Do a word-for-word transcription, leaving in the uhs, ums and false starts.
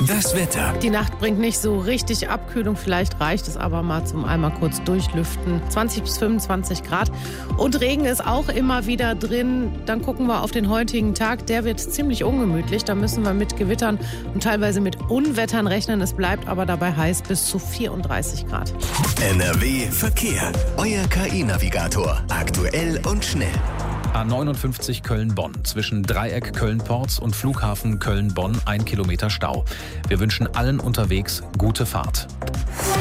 Das Wetter. Die Nacht bringt nicht so richtig Abkühlung, vielleicht reicht es aber mal zum einmal kurz durchlüften. zwanzig bis fünfundzwanzig Grad und Regen ist auch immer wieder drin. Dann gucken wir auf den heutigen Tag, der wird ziemlich ungemütlich. Da müssen wir mit Gewittern und teilweise mit Unwettern rechnen. Es bleibt aber dabei heiß bis zu vierunddreißig Grad. N R W Verkehr. Euer K I-Navigator. Aktuell und schnell. A neunundfünfzig Köln-Bonn. Zwischen Dreieck Köln-Porz und Flughafen Köln-Bonn ein Kilometer Stau. Wir wünschen allen unterwegs gute Fahrt.